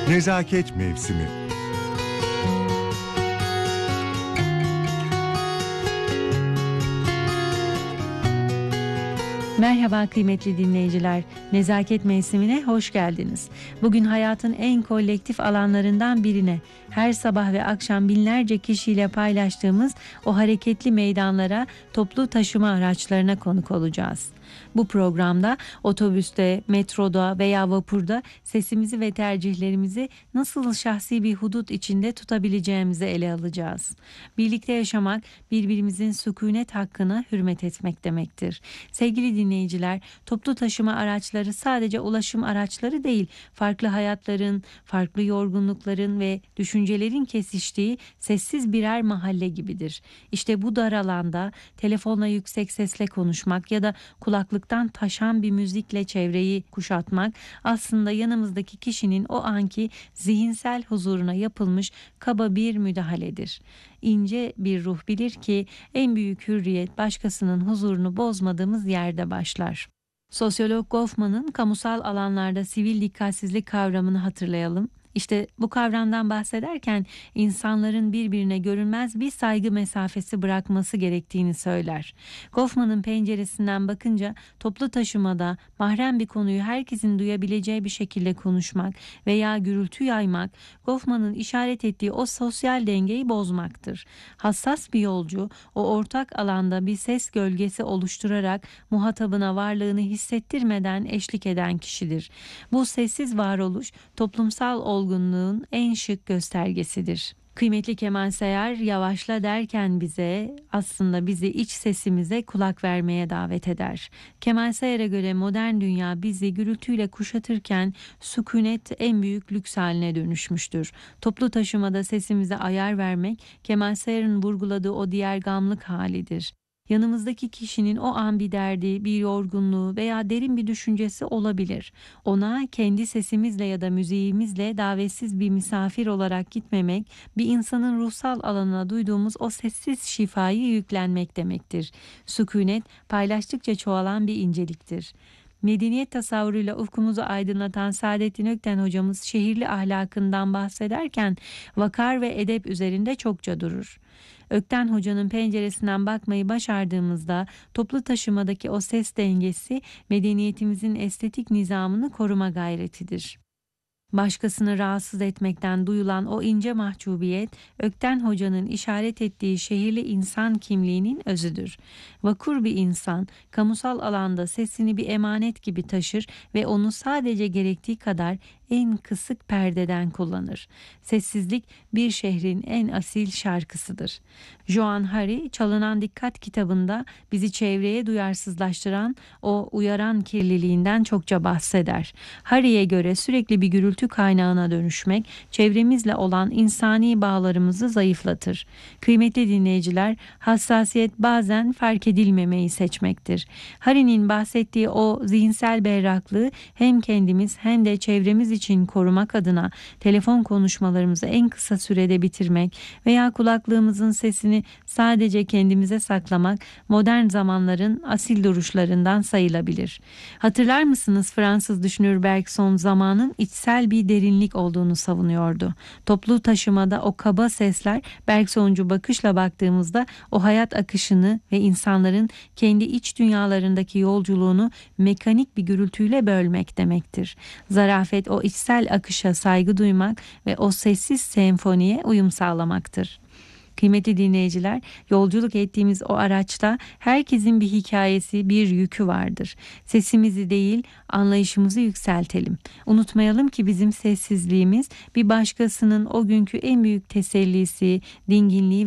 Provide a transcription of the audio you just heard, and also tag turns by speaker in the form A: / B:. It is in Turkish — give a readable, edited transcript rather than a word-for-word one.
A: Nezaket mevsimi.
B: Merhaba kıymetli dinleyiciler, Nezaket Mevsimi'ne hoş geldiniz. Bugün hayatın en kolektif alanlarından birine, her sabah ve akşam binlerce kişiyle paylaştığımız o hareketli meydanlara, toplu taşıma araçlarına konuk olacağız. Bu programda otobüste, metroda veya vapurda sesimizi ve tercihlerimizi nasıl şahsi bir hudut içinde tutabileceğimizi ele alacağız. Birlikte yaşamak, birbirimizin sükunet hakkına hürmet etmek demektir. Sevgili dinleyiciler, toplu taşıma araçları sadece ulaşım araçları değil, farklı hayatların, farklı yorgunlukların ve düşüncelerin kesiştiği sessiz birer mahalle gibidir. İşte bu dar alanda telefonla yüksek sesle konuşmak ya da kulaklıktan taşan bir müzikle çevreyi kuşatmak aslında yanımızdaki kişinin o anki zihinsel huzuruna yapılmış kaba bir müdahaledir. İnce bir ruh bilir ki en büyük hürriyet başkasının huzurunu bozmadığımız yerde başlar. Sosyolog Goffman'ın kamusal alanlarda sivil dikkatsizlik kavramını hatırlayalım. İşte bu kavramdan bahsederken insanların birbirine görünmez bir saygı mesafesi bırakması gerektiğini söyler. Goffman'ın penceresinden bakınca toplu taşımada mahrem bir konuyu herkesin duyabileceği bir şekilde konuşmak veya gürültü yaymak, Goffman'ın işaret ettiği o sosyal dengeyi bozmaktır. Hassas bir yolcu o ortak alanda bir ses gölgesi oluşturarak muhatabına varlığını hissettirmeden eşlik eden kişidir. Bu sessiz varoluş toplumsal olgunluğun en şık göstergesidir. Kıymetli Kemal Sayar yavaşla derken bizi iç sesimize kulak vermeye davet eder. Kemal Sayar'a göre modern dünya bizi gürültüyle kuşatırken sükunet en büyük lüks haline dönüşmüştür. Toplu taşımada sesimize ayar vermek Kemal Sayar'ın vurguladığı o diğer gamlık halidir. Yanımızdaki kişinin o an bir derdi, bir yorgunluğu veya derin bir düşüncesi olabilir. Ona kendi sesimizle ya da müziğimizle davetsiz bir misafir olarak gitmemek, bir insanın ruhsal alanına duyduğumuz o sessiz şifayı yüklenmek demektir. Sükunet, paylaştıkça çoğalan bir inceliktir. Medeniyet tasavvuruyla ufkumuzu aydınlatan Saadettin Ökten hocamız şehirli ahlakından bahsederken vakar ve edep üzerinde çokça durur. Ökten hocanın penceresinden bakmayı başardığımızda toplu taşımadaki o ses dengesi medeniyetimizin estetik nizamını koruma gayretidir. Başkasını rahatsız etmekten duyulan o ince mahcubiyet, Ökten Hoca'nın işaret ettiği şehirli insan kimliğinin özüdür. Vakur bir insan, kamusal alanda sesini bir emanet gibi taşır ve onu sadece gerektiği kadar en kısık perdeden kullanır. Sessizlik bir şehrin en asil şarkısıdır. Joan Hari, Çalınan Dikkat kitabında bizi çevreye duyarsızlaştıran o uyaran kirliliğinden çokça bahseder. Hari'ye göre sürekli bir gürültü kaynağına dönüşmek, çevremizle olan insani bağlarımızı zayıflatır. Kıymetli dinleyiciler, hassasiyet bazen fark edilmemeyi seçmektir. Hari'nin bahsettiği o zihinsel berraklığı hem kendimiz hem de çevremiz için korumak adına telefon konuşmalarımızı en kısa sürede bitirmek veya kulaklığımızın sesini sadece kendimize saklamak modern zamanların asil duruşlarından sayılabilir. Hatırlar mısınız, Fransız düşünür Bergson zamanın içsel bir derinlik olduğunu savunuyordu. Toplu taşımada o kaba sesler, Bergsoncu bakışla baktığımızda o hayat akışını ve insanların kendi iç dünyalarındaki yolculuğunu mekanik bir gürültüyle bölmek demektir. Zarafet o içsel akışa saygı duymak ve o sessiz senfoniye uyum sağlamaktır. Kıymetli dinleyiciler, yolculuk ettiğimiz o araçta herkesin bir hikayesi, bir yükü vardır. Sesimizi değil, anlayışımızı yükseltelim. Unutmayalım ki bizim sessizliğimiz bir başkasının o günkü en büyük tesellisi, dinginliği